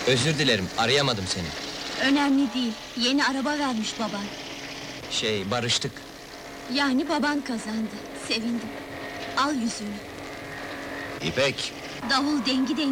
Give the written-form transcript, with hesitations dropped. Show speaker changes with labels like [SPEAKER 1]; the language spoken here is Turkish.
[SPEAKER 1] Özür dilerim, arayamadım seni.
[SPEAKER 2] Önemli değil, yeni araba vermiş baban.
[SPEAKER 1] Barıştık.
[SPEAKER 2] Yani baban kazandı, sevindim. Al yüzüğünü.
[SPEAKER 1] İpek!
[SPEAKER 2] Davul dengi dengi